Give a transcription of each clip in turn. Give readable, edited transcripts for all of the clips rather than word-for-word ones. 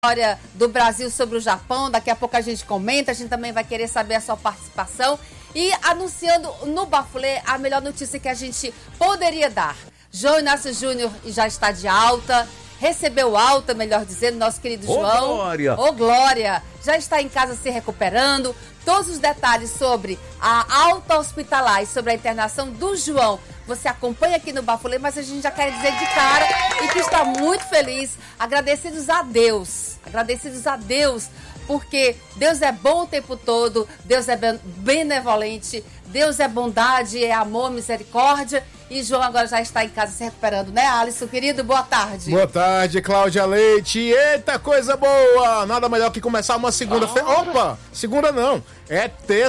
História do Brasil sobre o Japão. Daqui a pouco a gente comenta, a gente também vai querer saber a sua participação. E anunciando no Bafulê a melhor notícia que a gente poderia dar. João Inácio Júnior já está de alta, recebeu alta, melhor dizendo, nosso querido João. Glória! Ô, Glória! Já está em casa se recuperando. Todos os detalhes sobre a alta hospitalar e sobre a internação do João, você acompanha aqui no Bafulê, mas a gente já quer dizer de cara e que está muito feliz, agradecidos a Deus, porque Deus é bom o tempo todo, Deus é benevolente, Deus é bondade, é amor, misericórdia. E João agora já está em casa se recuperando, né, Alisson, querido? Boa tarde. Boa tarde, Cláudia Leite. Eita, coisa boa! Nada melhor que começar uma segunda-feira. Opa, segunda não, é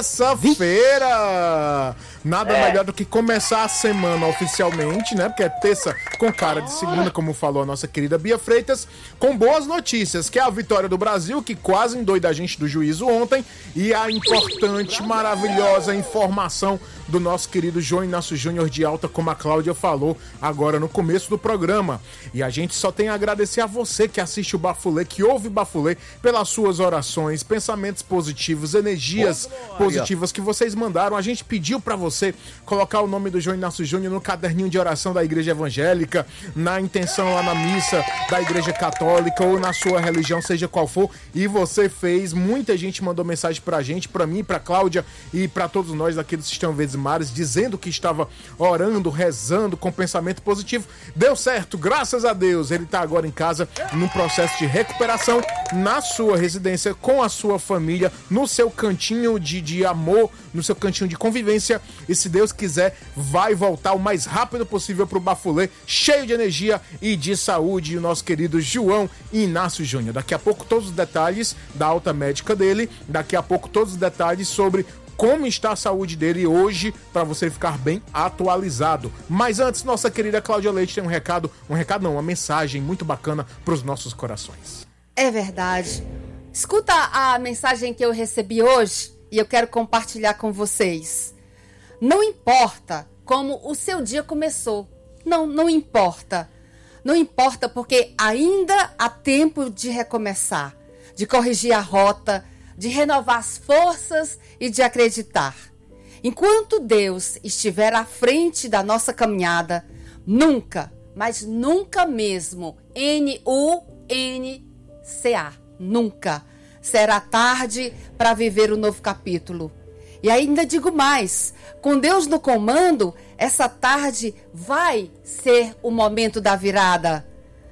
terça-feira. Nada melhor do que começar a semana oficialmente, né? Porque é terça com cara de segunda, como falou a nossa querida Bia Freitas, com boas notícias, que é a vitória do Brasil, que quase endoida a gente do juízo ontem, e a importante, maravilhosa informação do nosso querido João Inácio Júnior de alta, como a Cláudia falou agora no começo do programa. E a gente só tem a agradecer a você que assiste o Bafulê, que ouve o Bafulê, pelas suas orações, pensamentos positivos, energias positivas que vocês mandaram. A gente pediu pra você colocar o nome do João Inácio Júnior no caderninho de oração da Igreja Evangélica, na intenção lá na missa da Igreja Católica ou na sua religião, seja qual for, e você fez. Muita gente mandou mensagem pra gente, pra mim, pra Cláudia e pra todos nós aqui do Sistema Verdes Mares, dizendo que estava orando, rezando com pensamento positivo. Deu certo, graças a Deus. Ele tá agora em casa, num processo de recuperação, na sua residência, com a sua família, no seu cantinho de amor, no seu cantinho de convivência. E se Deus quiser, vai voltar o mais rápido possível pro Bafulê, cheio de energia e de saúde. E o nosso querido João Inácio Júnior. Daqui a pouco todos os detalhes da alta médica dele, daqui a pouco todos os detalhes sobre como está a saúde dele hoje, para você ficar bem atualizado. Mas antes, nossa querida Cláudia Leite tem uma mensagem muito bacana para os nossos corações. É verdade. Escuta a mensagem que eu recebi hoje e eu quero compartilhar com vocês. Não importa como o seu dia começou. Não importa. Não importa, porque ainda há tempo de recomeçar, de corrigir a rota, de renovar as forças e de acreditar. Enquanto Deus estiver à frente da nossa caminhada, nunca, mas nunca mesmo, N-U-N-C-A, nunca será tarde para viver um novo capítulo. E ainda digo mais, com Deus no comando, essa tarde vai ser o momento da virada.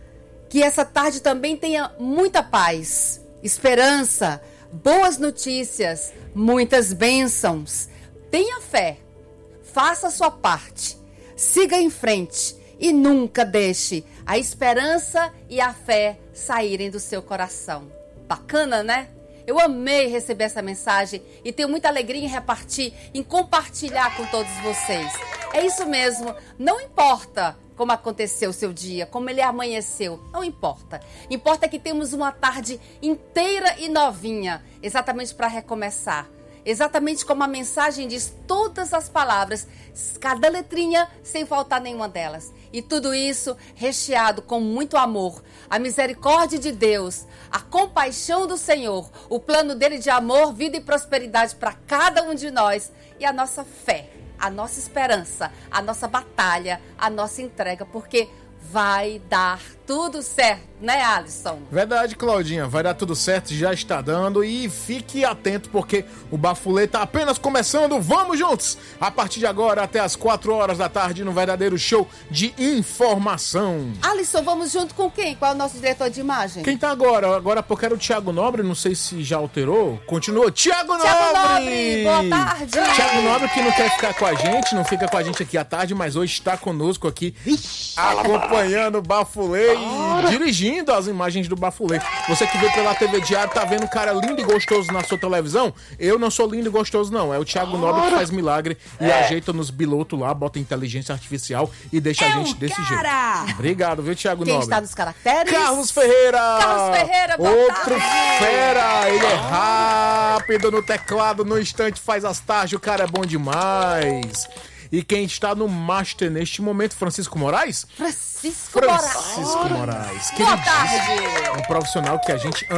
Que essa tarde também tenha muita paz, esperança, boas notícias, muitas bênçãos. Tenha fé, faça a sua parte, siga em frente e nunca deixe a esperança e a fé saírem do seu coração. Bacana, né? Eu amei receber essa mensagem e tenho muita alegria em repartir, em compartilhar com todos vocês. É isso mesmo, não importa como aconteceu o seu dia, como ele amanheceu, não importa. Importa que temos uma tarde inteira e novinha, exatamente para recomeçar. Exatamente como a mensagem diz, todas as palavras, cada letrinha, sem faltar nenhuma delas. E tudo isso recheado com muito amor, a misericórdia de Deus, a compaixão do Senhor, o plano dele de amor, vida e prosperidade para cada um de nós e a nossa fé, a nossa esperança, a nossa batalha, a nossa entrega, porque vai dar tudo certo, né, Alisson? Verdade, Claudinha, vai dar tudo certo, já está dando, e fique atento porque o Bafulê tá apenas começando. Vamos juntos, a partir de agora até as 4 horas da tarde, no verdadeiro show de informação. Alisson, vamos junto com quem? Qual é o nosso diretor de imagem? Quem tá agora? Agora há pouco era o Thiago Nobre, não sei se já alterou. Continua, Thiago Nobre! Boa tarde! Thiago Nobre, que não quer ficar com a gente, não fica com a gente aqui à tarde, mas hoje está conosco aqui, acompanhando o Bafulê e dirigindo as imagens do Bafulê. Você que vê pela TV Diário, tá vendo um cara lindo e gostoso na sua televisão? Eu não sou lindo e gostoso, não. É o Thiago Nobre que faz milagre e ajeita nos pilotos lá, bota inteligência artificial e deixa a gente desse jeito. Obrigado, viu, Thiago Nobre? Quem está nos caracteres? Carlos Ferreira! Carlos Ferreira, boa outro tarde. fera! Ele é rápido no teclado, no instante faz as tardes, o cara é bom demais. E quem está no Master neste momento, Francisco Moraes? Francisco Moraes. Moraes. Boa tarde. Um profissional que a gente ama.